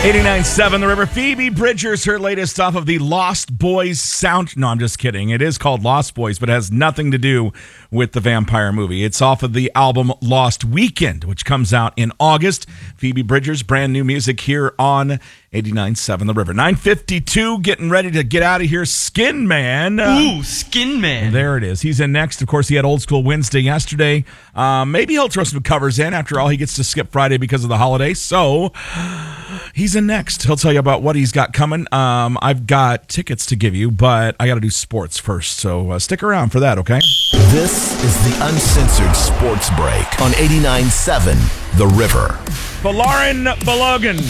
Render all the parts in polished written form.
89.7 The River. Phoebe Bridgers, her latest off of the Lost Boys sound. No, I'm just kidding. It is called Lost Boys, but it has nothing to do with the vampire movie. It's off of the album Lost Weekend, which comes out in August. Phoebe Bridgers, brand new music here on 89.7 The River. 9:52, getting ready to get out of here. Skin Man. Ooh, Skin Man. There it is. He's in next. Of course, he had Old School Wednesday yesterday. Maybe he'll throw some covers in. After all, he gets to skip Friday because of the holiday. So he's in next. He'll tell you about what he's got coming. I've got tickets to give you, but I got to do sports first. So stick around for that, okay? This is the Uncensored Sports Break on 89.7 The River. Folarin Balogun.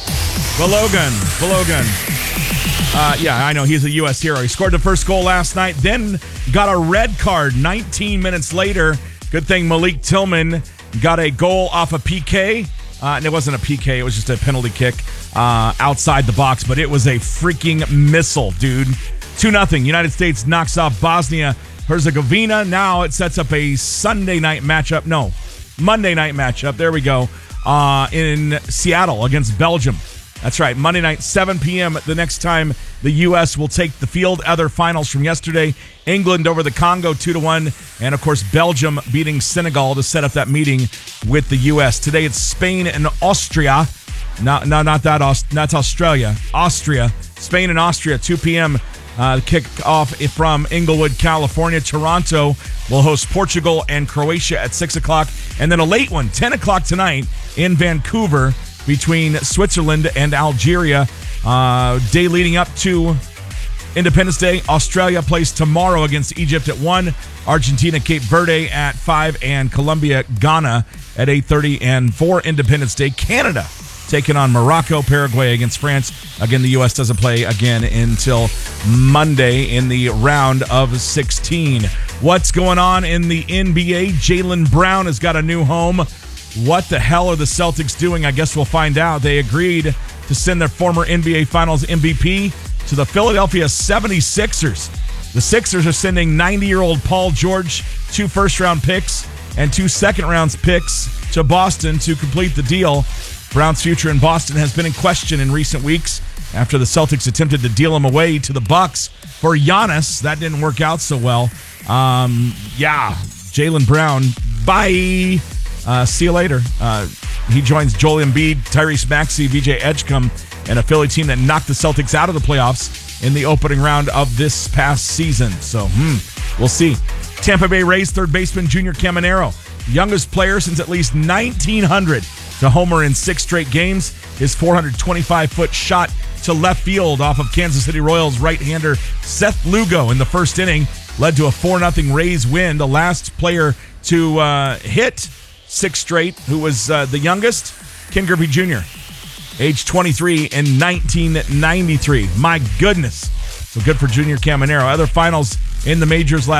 Yeah, I know. He's a U.S. hero. He scored the first goal last night, then got a red card 19 minutes later. Good thing Malik Tillman got a goal off a PK. And it wasn't a PK. It was just a penalty kick outside the box, but it was a freaking missile, dude. 2-0. United States knocks off Bosnia-Herzegovina. Now it sets up a Monday night matchup. There we go. In Seattle against Belgium. That's right. Monday night, 7 p.m. the next time the U.S. will take the field. Other finals from yesterday. England over the Congo 2-1. And, of course, Belgium beating Senegal to set up that meeting with the U.S. Today it's Spain and Austria. Not that. That's Australia. Austria. Spain and Austria, 2 p.m. Kick off from Inglewood, California. Toronto will host Portugal and Croatia at 6 o'clock. And then a late one, 10 o'clock tonight in Vancouver between Switzerland and Algeria. Day leading up to Independence Day. Australia plays tomorrow against Egypt at 1. Argentina, Cape Verde at 5. And Colombia, Ghana at 8:30. And for Independence Day, Canada taking on Morocco. Paraguay against France. Again, the U.S. doesn't play again until Monday in the round of 16. What's going on in the NBA? Jaylen Brown has got a new home. What the hell are the Celtics doing? I guess we'll find out. They agreed to send their former NBA Finals MVP to the Philadelphia 76ers. The Sixers are sending 90-year-old Paul George 2 first-round picks and 2 second-round picks to Boston to complete the deal. Brown's future in Boston has been in question in recent weeks after the Celtics attempted to deal him away to the Bucks for Giannis. That didn't work out so well. Jaylen Brown, bye. See you later. He joins Joel Embiid, Tyrese Maxey, VJ Edgecombe, and a Philly team that knocked the Celtics out of the playoffs in the opening round of this past season. So, we'll see. Tampa Bay Rays third baseman Junior Caminero, youngest player since at least 1900 to homer in 6 straight games. His 425-foot shot to left field off of Kansas City Royals right-hander Seth Lugo in the first inning led to a 4-0 Rays win. The last player to hit 6 straight, who was the youngest, Ken Griffey Jr., age 23 in 1993. My goodness. So good for Junior Caminero. Other finals in the majors last